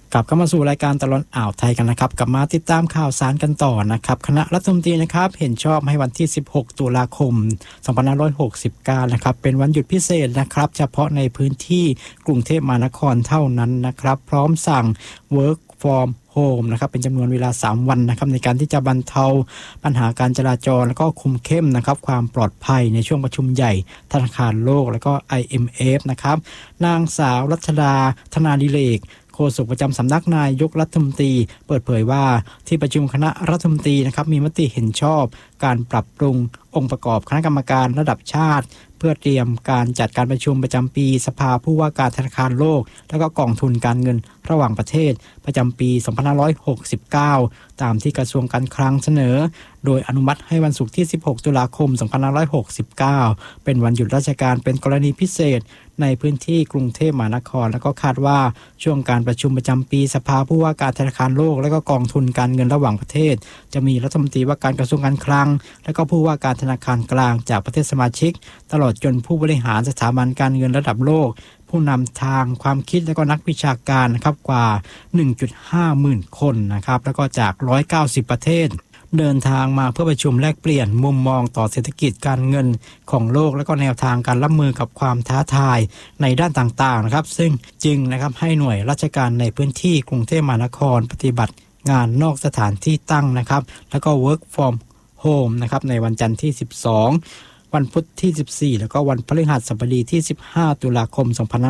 กลับเข้ามาสู่รายการตลอดอ่าวไทยกันนะครับกลับมาติดตามข่าวสารกันต่อนะครับคณะรัฐมนตรีนะครับเห็นชอบให้วันที่16ตุลาคม2569นะครับเป็นวันหยุดพิเศษนะครับเฉพาะในพื้นที่กรุงเทพมหานครเท่านั้นนะครับพร้อมสั่ง work from home นะครับเป็นจำนวนเวลา3วันนะครับในการที่จะบรรเทาปัญหาการจราจรแล้วก็คุมเข้มนะครับความปลอดภัยในช่วงประชุมใหญ่ธนาคารโลกแล้วก็ IMF นะครับนางสาวรัชดาธนาดิเรกโฆษกประจำสำนักนายกรัฐมนตรีเปิดเผยว่าที่ประชุมคณะรัฐมนตรีนะครับมีมติเห็นชอบการปรับปรุงองค์ประกอบคณะกรรมการระดับชาติเพื่อเตรียมการจัดการประชุมประจำปีสภาผู้ว่าการธนาคารโลกและก็กองทุนการเงินระหว่างประเทศประจำปี2569ตามที่กระทรวงการคลังเสนอโดยอนุมัติให้วันศุกร์ที่16ตุลาคม2569เป็นวันหยุดราชการเป็นกรณีพิเศษในพื้นที่กรุงเทพมหานครและก็คาดว่าช่วงการประชุมประจำปีสภาผู้ว่าการธนาคารโลกและก็กองทุนการเงินระหว่างประเทศจะมีรัฐมนตรีว่าการกระทรวงการคลังและก็ผู้ว่าการธนาคารกลางจากประเทศสมาชิกตลอดจนผู้บริหารสถาบันการเงินระดับโลกผู้นำทางความคิดและก็นักวิชาการนะครับกว่า 1.5 หมื่นคนนะครับแล้วก็จาก190ประเทศเดินทางมาเพื่อประชุมแลกเปลี่ยนมุมมองต่อเศรษฐกิจการเงินของโลกและก็แนวทางการรับมือกับความท้าทายในด้านต่างๆนะครับซึ่งจึงนะครับให้หน่วยราชการในพื้นที่กรุงเทพมหานครปฏิบัติงานนอกสถานที่ตั้งนะครับแล้วก็ work from home นะครับในวันจันทร์ที่12วันพุธที่14แล้วก็วันพฤหัสบดีที่15ตุลาคม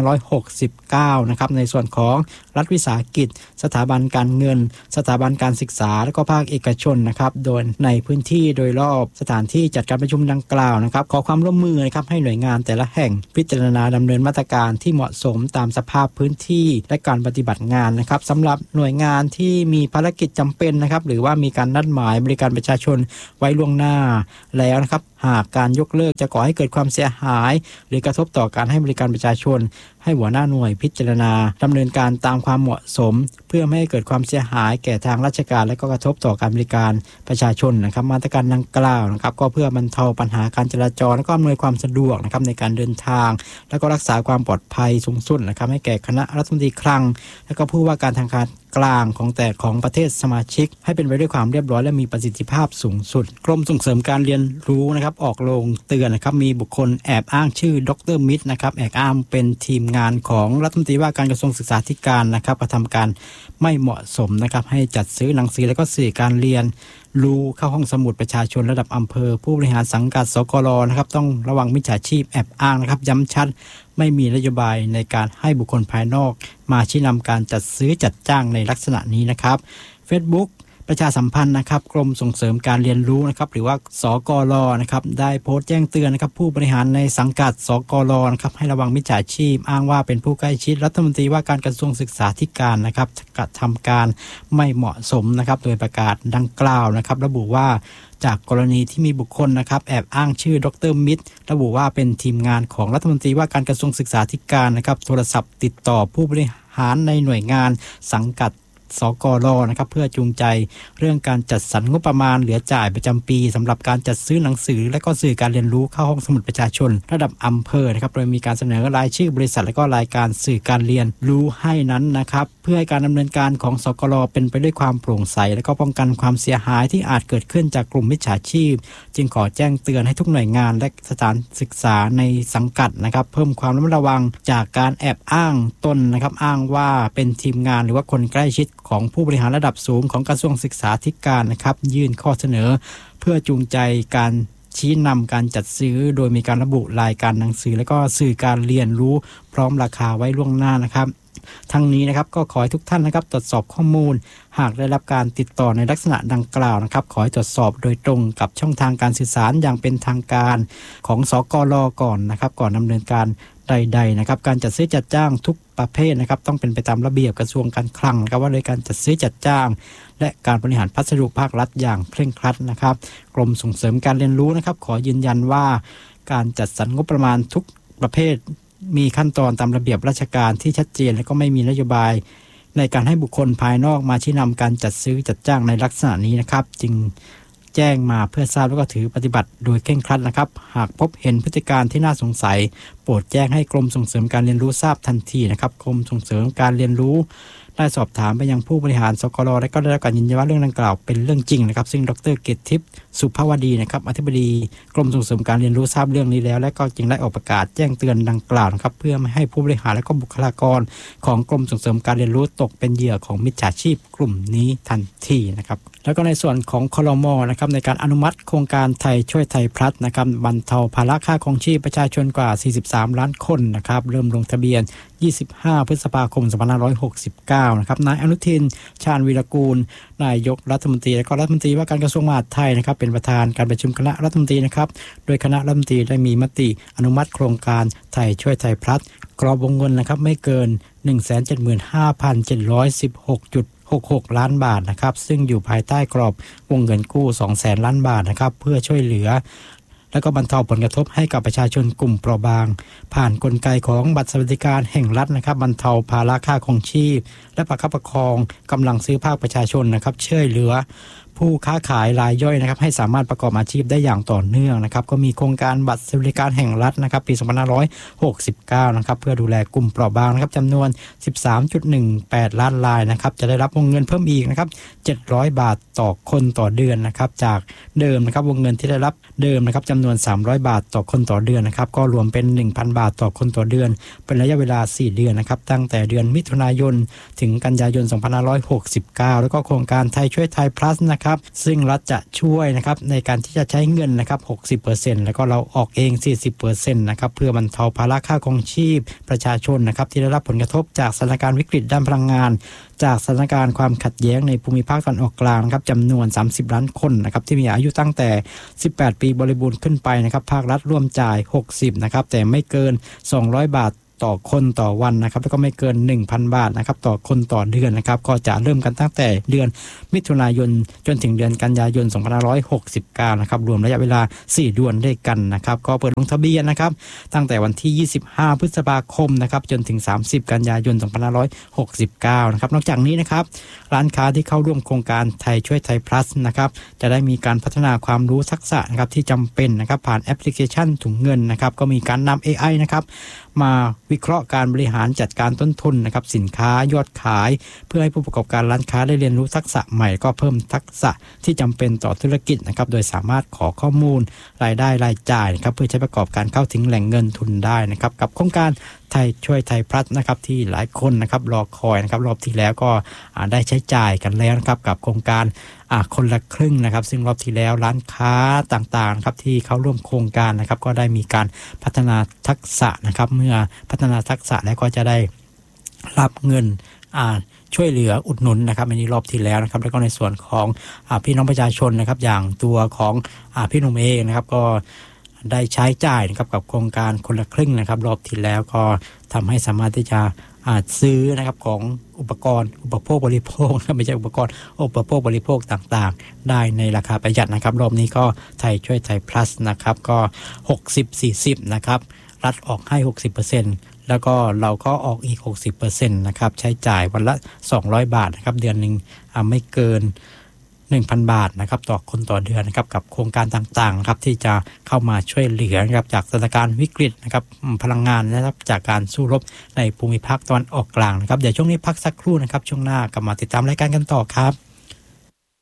2569นะครับในส่วนของรัฐวิสาหกิจสถาบันการเงินสถาบันการศึกษาและก็ภาคเอกชนนะครับโดยในพื้นที่โดยรอบสถานที่จัดการประชุมดังกล่าวนะครับขอความร่วมมือนะครับให้หน่วยงานแต่ละแห่งพิจารณาดำเนินมาตรการที่เหมาะสมตามสภาพพื้นที่และการปฏิบัติงานนะครับสำหรับหน่วยงานที่มีภารกิจจำเป็นนะครับหรือว่ามีการนัดหมายบริการประชาชนไว้ล่วงหน้าแล้วนะครับหากการยกเลิกจะก่อให้เกิดความเสียหายหรือกระทบต่อการให้บริการประชาชนให้หัวหน้าหน่วยพิจารณาดำเนินการตามความเหมาะสมเพื่อไม่ให้เกิดความเสียหายแก่ทางราชการและก็กระทบต่อการบริการประชาชนนะครับมาตรการดังกล่าวนะครับก็เพื่อบรรเทาปัญหาการจราจรและก็อำนวยความสะดวกนะครับในการเดินทางและก็รักษาความปลอดภัยสูงสุดนะครับให้แก่คณะรัฐมนตรีคลังและก็ผู้ว่าการทางการกลางของประเทศสมาชิกให้เป็นไปด้วยความเรียบร้อยและมีประสิทธิภาพสูงสุดกรมส่งเสริมการเรียนรู้นะครับออกโรงเตือนนะครับมีบุคคลแอบอ้างชื่อดร.มิตรนะครับแอบอ้างเป็นทีมงานของรัฐมนตรีว่าการกระทรวงศึกษาธิการนะครับกระทำการไม่เหมาะสมนะครับให้จัดซื้อหนังสือและก็สื่อการเรียนรู้เข้าห้องสมุดประชาชนระดับอำเภอผู้บริหารสังกัดสกลนะครับต้องระวังมิจฉาชีพแอบอ้างนะครับย้ำชัดไม่มีนโยบายในการให้บุคคลภายนอกมาชี้นำการจัดซื้อจัดจ้างในลักษณะนี้นะครับ Facebook ประชาสัมพันธ์นะครับกรมส่งเสริมการเรียนรู้นะครับหรือว่าสกลนะครับได้โพสต์แจ้งเตือนนะครับผู้บริหารในสังกัดสกลนะครับให้ระวังมิจฉาชีพอ้างว่าเป็นผู้ใกล้ชิดรัฐมนตรีว่าการกระทรวงศึกษาธิการนะครับกระทำการไม่เหมาะสมนะครับโดยประกาศดังกล่าวนะครับระบุว่าจากกรณีที่มีบุคคลนะครับแอบอ้างชื่อดร.มิตรระบุว่าเป็นทีมงานของรัฐมนตรีว่าการกระทรวงศึกษาธิการนะครับโทรศัพท์ติดต่อผู้บริหารในหน่วยงานสังกัดสกลนะครับเพื่อจูงใจเรื่องการจัดสรรงบประมาณเหลือจ่ายประจำปีสำหรับการจัดซื้อหนังสือและก็สื่อการเรียนรู้เข้าห้องสมุดประชาชนระดับอำเภอนะครับโดยมีการเสนอรายชื่อบริษัทและก็รายการสื่อการเรียนรู้ให้นั้นนะครับเพื่อให้การดำเนินการของสกลเป็นไปด้วยความโปร่งใสและก็ป้องกันความเสียหายที่อาจเกิดขึ้นจากกลุ่มมิจฉาชีพจึงขอแจ้งเตือนให้ทุกหน่วยงานและสถานศึกษาในสังกัดนะครับเพิ่มความระมัดระวังจากการแอบอ้างตนนะครับอ้างว่าเป็นทีมงานหรือว่าคนใกล้ชิดของผู้บริหารระดับสูงของกระทรวงศึกษาธิการนะครับยื่นข้อเสนอเพื่อจูงใจการชี้นำการจัดซื้อโดยมีการระบุรายการหนังสือและก็สื่อการเรียนรู้พร้อมราคาไว้ล่วงหน้านะครับทั้งนี้นะครับก็ขอให้ทุกท่านนะครับตรวจสอบข้อมูลหากได้รับการติดต่อในลักษณะดังกล่าวนะครับขอให้ตรวจสอบโดยตรงกับช่องทางการสื่อสารอย่างเป็นทางการของสกลก่อนนะครับก่อนดำเนินการใดๆนะครับการจัดซื้อจัดจ้างทุกประเภทนะครับต้องเป็นไปตามระเบียบกระทรวงการคลังนะครับว่าโดยการจัดซื้อจัดจ้างและการบริหารพัสดุภาครัฐอย่างเคร่งครัดนะครับกรมส่งเสริมการเรียนรู้นะครับขอยืนยันว่าการจัดสรรงบประมาณทุกประเภทมีขั้นตอนตามระเบียบราชการที่ชัดเจนและก็ไม่มีนโยบายในการให้บุคคลภายนอกมาชี้นำการจัดซื้อจัดจ้างในลักษณะนี้นะครับจึงแจ้งมาเพื่อทราบแล้วก็ถือปฏิบัติโดยเคร่งครัดนะครับหากพบเห็นพฤติการที่น่าสงสัยโปรดแจ้งให้กรมส่งเสริมการเรียนรู้ทราบทันทีนะครับกรมส่งเสริมการเรียนรู้ได้สอบถามไปยังผู้บริหารสกลและก็ได้รับการยืนยันว่าเรื่องดังกล่าวเป็นเรื่องจริงนะครับซึ่งดร.เกตทิพย์สุภาวดีนะครับอธิบดีกรมส่งเสริมการเรียนรู้ทราบเรื่องนี้แล้วและก็จึงได้ออกประกาศแจ้งเตือนดังกล่าวนะครับเพื่อไม่ให้ผู้บริหารและก็บุคลากรของกรมส่งเสริมการเรียนรู้ตกเป็นเหยื่อของมิจฉาชีพกลุ่มนี้ทันทีนะครับแล้วก็ในส่วนของครม.นะครับในการอนุมัติโครงการไทยช่วยไทยพลัสนะครับบรรเทาภาระค่าครองชีพประชาชนกว่า43ล้านคนนะครับเริ่มลงทะเบียน25พฤษภาคม2569นะครับนายอนุทินชาญวีรกูลนายกรัฐมนตรีและก็รัฐมนตรีว่าการกระทรวงมหาดไทยนะครับเป็นประธานการประชุมคณะรัฐมนตรีนะครับโดยคณะรัฐมนตรีได้มีมติอนุมัติโครงการไทยช่วยไทยพลัสกรอบวงเงินนะครับไม่เกิน 175,716.66 ล้านบาทนะครับซึ่งอยู่ภายใต้กรอบวงเงินกู้ 200,000 ล้านบาทนะครับเพื่อช่วยเหลือและก็บรรเทาผลกระทบให้กับประชาชนกลุ่มเปราะบางผ่านกลไกของบัตรสวัสดิการแห่งรัฐนะครับบรรเทาภาระค่าครองชีพและประคับประคองกำลังซื้อภาคประชาชนนะครับช่วยเหลือผู้ค้าขายรายย่อยนะครับให้สามารถประกอบอาชีพได้อย่างต่อเนื่องนะครับก็มีโครงการบัตรสวัสดิการแห่งรัฐนะครับปี2569นะครับเพื่อดูแลกลุ่มเปราะบางนะครับจำนวน 13.18 ล้านรายนะครับจะได้รับวงเงินเพิ่มอีกนะครับ700 บาทต่อคนต่อเดือนนะครับจากเดิมนะครับวงเงินที่ได้รับเดิมนะครับจำนวน300 บาทต่อคนต่อเดือนนะครับก็รวมเป็น 1,000 บาทต่อคนต่อเดือนเป็นระยะเวลา4เดือนนะครับตั้งแต่เดือนมิถุนายนถึงกันยายน2569แล้วก็โครงการไทยช่วยไทยพลัสนะครับซึ่งรัฐจะช่วยนะครับในการที่จะใช้เงินนะครับ 60% แล้วก็เราออกเอง 40% นะครับเพื่อบรรเทาภาระค่าครองชีพประชาชนนะครับที่ได้รับผลกระทบจากสถานการณ์วิกฤตด้านพลังงานจากสถานการณ์ความขัดแย้งในภูมิภาคตะวันออกกลางนะครับจำนวน30ล้านคนนะครับที่มีอายุตั้งแต่18ปีบริบูรณ์ขึ้นไปนะครับภาครัฐร่วมจ่าย60นะครับแต่ไม่เกิน200 บาทต่อคนต่อวันนะครับแล้วก็ไม่เกิน 1,000 บาทนะครับต่อคนต่อเดือนนะครับก็จะเริ่มกันตั้งแต่เดือนมิถุนายนจนถึงเดือนกันยายน2569นะครับรวมระยะเวลา4เดือนด้วยกันนะครับก็เปิดลงทะเบียนนะครับตั้งแต่วันที่25พฤษภาคมนะครับจนถึง30กันยายน2569นะครับนอกจากนี้นะครับร้านค้าที่เข้าร่วมโครงการไทยช่วยไทยพลัสนะครับจะได้มีการพัฒนาความรู้ทักษะนะครับที่จำเป็นนะครับผ่านแอปพลิเคชันถุงเงินนะครับก็มีการนำ AI นะครับมาวิเคราะห์การบริหารจัดการต้นทุนนะครับสินค้ายอดขายเพื่อให้ผู้ประกอบการร้านค้าได้เรียนรู้ทักษะใหม่ก็เพิ่มทักษะที่จำเป็นต่อธุรกิจนะครับโดยสามารถขอข้อมูลรายได้รายจ่ายนะครับเพื่อใช้ประกอบการเข้าถึงแหล่งเงินทุนได้นะครับกับโครงการไทยช่วยไทยพลัสนะครับที่หลายคนนะครับรอคอยนะครับรอบที่แล้วก็ได้ใช้จ่ายกันแล้วนะครับกับโครงการคนละครึ่งนะครับซึ่งรอบที่แล้วร้านค้าต่างๆนะครับที่เข้าร่วมโครงการนะครับก็ได้มีการพัฒนาทักษะนะครับเมื่อพัฒนาทักษะแล้วก็จะได้รับเงินช่วยเหลืออุดหนุนนะครับในรอบที่แล้วนะครับแล้วก็ในส่วนของพี่น้องประชาชนนะครับอย่างตัวของพี่หนุ่มเองนะครับก็ได้ใช้จ่ายนะครับกับโครงการคนละครึ่งนะครับรอบที่แล้วก็ทำให้สามารถที่จะซื้อนะครับของอุปกรณ์อุปโภคบริโภคไม่ใช่อุปกรณ์อุปโภคบริโภคต่างๆได้ในราคาประหยัดนะครับรอบนี้ก็ไทยช่วยไทยพลัสนะครับก็60-40นะครับรัฐออกให้ 60%แล้วก็เราก็ออกอีก 60% นะครับใช้จ่ายวันละ200 บาทนะครับเดือนนึงไม่เกิน1,000 บาทนะครับต่อคนต่อเดือนนะครับกับโครงการต่างๆครับที่จะเข้ามาช่วยเหลือนะครับจากสถานการณ์วิกฤตนะครับพลังงานนะครับจากการสู้รบในภูมิภาคตะวันออกกลางนะครับเดี๋ยวช่วงนี้พักสักครู่นะครับช่วงหน้ากลับมาติดตามรายการกันต่อครับ